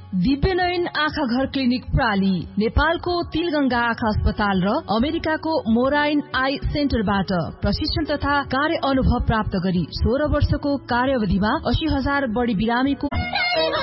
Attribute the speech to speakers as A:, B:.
A: दिव्यनयन आँखा घर क्लिनिक प्राली नेपालको तिलगंगा आँखा अस्पताल र अमेरिकाको मोराइन आई सेन्टरबाट प्रशिक्षण तथा कार्य अनुभव प्राप्त गरी 16 वर्षको कार्यावधिमा 80,000 बढी बिरामीको